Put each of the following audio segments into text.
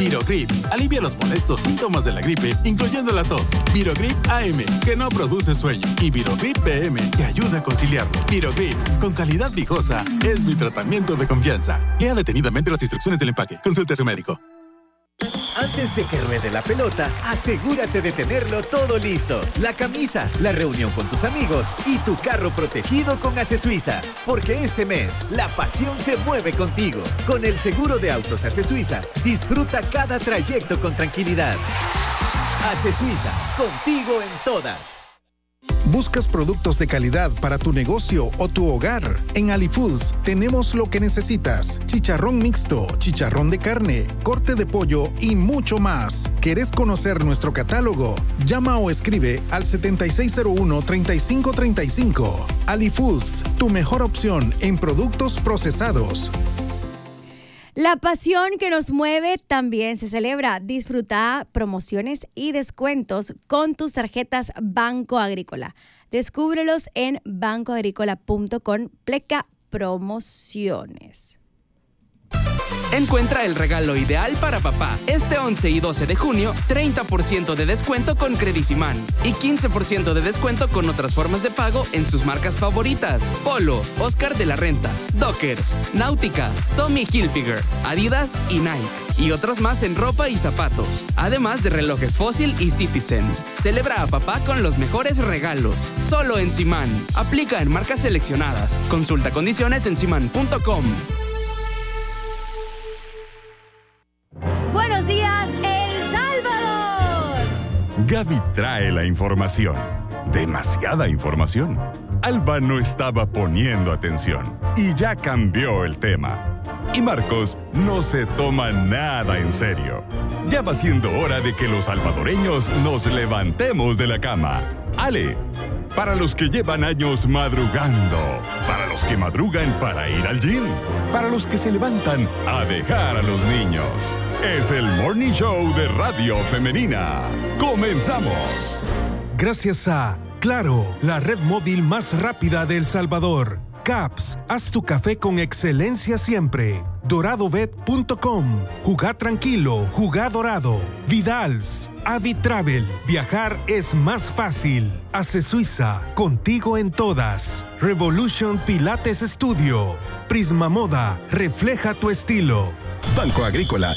Virogrip alivia los molestos síntomas de la gripe, incluyendo la tos. Virogrip AM, que no produce sueño. Y Virogrip PM, que ayuda a conciliarlo. Virogrip, con calidad viejosa, es mi tratamiento de confianza. Lea detenidamente las instrucciones del empaque. Consulte a su médico. Antes de que ruede la pelota, asegúrate de tenerlo todo listo. La camisa, la reunión con tus amigos y tu carro protegido con ACE Suiza. Porque este mes, la pasión se mueve contigo. Con el seguro de autos ACE Suiza, disfruta cada trayecto con tranquilidad. ACE Suiza, contigo en todas. ¿Buscas productos de calidad para tu negocio o tu hogar? En AliFoods tenemos lo que necesitas. Chicharrón mixto, chicharrón de carne, corte de pollo y mucho más. ¿Querés conocer nuestro catálogo? Llama o escribe al 7601-3535. AliFoods, tu mejor opción en productos procesados. La pasión que nos mueve también se celebra. Disfruta promociones y descuentos con tus tarjetas Banco Agrícola. Descúbrelos en bancoagrícola.com /promociones. Encuentra el regalo ideal para papá. Este 11 y 12 de junio, 30% de descuento con Credisimán y 15% de descuento con otras formas de pago en sus marcas favoritas: Polo, Oscar de la Renta, Dockers, Náutica, Tommy Hilfiger, Adidas y Nike. Y otros más en ropa y zapatos. Además de relojes Fossil y Citizen. Celebra a papá con los mejores regalos. Solo en Simán. Aplica en marcas seleccionadas. Consulta condiciones en simán.com. Buenos días, El Salvador. Gaby trae la información. Demasiada información. Alba no estaba poniendo atención y ya cambió el tema. Y Marcos no se toma nada en serio. Ya va siendo hora de que los salvadoreños nos levantemos de la cama. Ale, para los que llevan años madrugando, para los que madrugan para ir al gym, para los que se levantan a dejar a los niños. Es el Morning Show de Radio Femenina. ¡Comenzamos! Gracias a Claro, la red móvil más rápida de El Salvador. CAPS, haz tu café con excelencia siempre. DoradoBet.com, jugá tranquilo, jugá dorado. Vidals, Travel, viajar es más fácil. ACE Suiza, contigo en todas. Revolution Pilates Studio. Prisma Moda, refleja tu estilo. Banco Agrícola.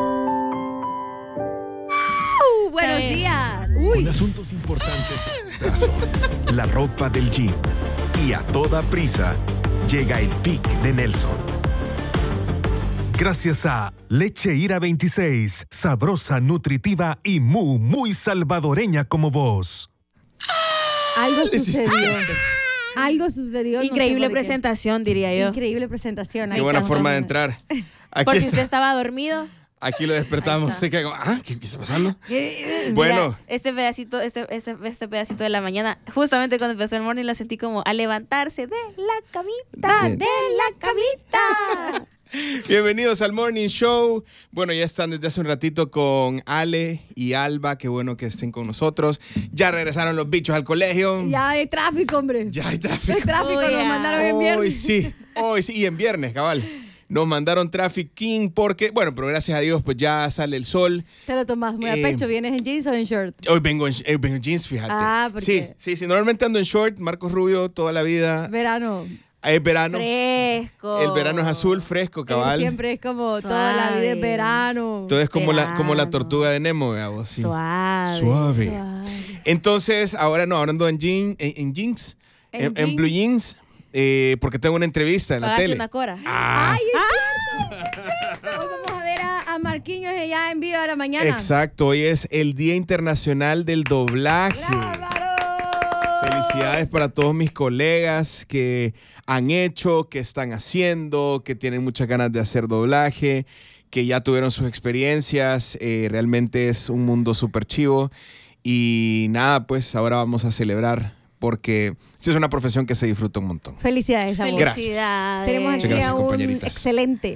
Buenos días. Con asuntos importantes. La ropa del gym. Y a toda prisa, llega el pic de Nelson. Gracias a Leche Ira 26, sabrosa, nutritiva y muy salvadoreña como vos. Algo sucedió. Algo sucedió. Increíble presentación, diría yo. Increíble presentación. Qué buena forma de entrar. Aquí por si usted estaba dormido. Aquí lo despertamos. ¿Qué está pasando? Bueno. Mira, este pedacito de la mañana, justamente cuando empezó el morning, lo sentí como a levantarse de la camita, de la camita. Bienvenidos al Morning Show. Bueno, ya están desde hace un ratito con Ale y Alba. Qué bueno que estén con nosotros. Ya regresaron los bichos al colegio. Ya hay tráfico, hombre. Ya hay tráfico. El tráfico nos mandaron en viernes. Hoy sí, y en viernes, cabal. Nos mandaron trafficking porque, bueno, pero gracias a Dios, pues ya sale el sol. Te lo tomas muy a pecho. ¿Vienes en jeans o en short? Hoy vengo en jeans, fíjate. ¿Por qué? Sí. Normalmente ando en short, Marcos Rubio, toda la vida. Verano. Es verano. Fresco. El verano es azul, fresco, cabal. Siempre es como suave. Toda la vida es verano. Todo es como la tortuga de Nemo, ¿verdad? Sí. Suave. Entonces, ahora ando en jeans, en blue jeans. Porque tengo una entrevista en la tele. Una cora. ¡Ay, es cierto! Hoy vamos a ver a Marquinhos ya en vivo a la mañana. Exacto, hoy es el Día Internacional del Doblaje. ¡Bárbaro! Felicidades para todos mis colegas que han hecho, que están haciendo, que tienen muchas ganas de hacer doblaje, que ya tuvieron sus experiencias. Realmente es un mundo súper chivo. Y nada, pues ahora vamos a celebrar, porque es una profesión que se disfruta un montón. Felicidades a vos. Gracias. Tenemos aquí a un excelente.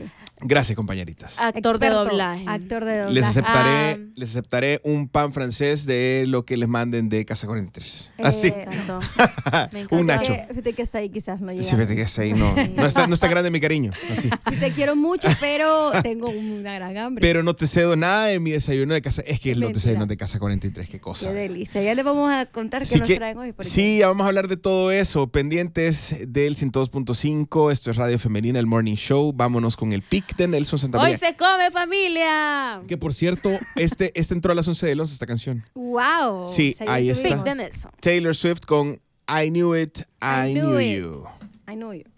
Gracias, compañeritas. Actor de doblaje. Les aceptaré un pan francés de lo que les manden de Casa 43. Así. Me encantó. Un nacho. Fíjate que hasta ahí quizás no llega. Sí, fíjate que hasta ahí no está grande mi cariño. Así. Sí, te quiero mucho, pero tengo una gran hambre. Pero no te cedo nada de mi desayuno de casa. Es que los desayunos de Casa 43, qué cosa. Qué delicia. Ya les vamos a contar qué nos traen hoy. Sí, ya vamos a hablar de todo eso. Pendientes del 102.5. Esto es Radio Femenina, el Morning Show. Vámonos con el pic de Nelson Santamaría. ¡Hoy se come, familia! Que por cierto, este entró a las 11 del 11 esta canción. ¡Wow! Sí, ahí está. Pic de Nelson. Taylor Swift con I Knew It, I Knew You. I Knew You.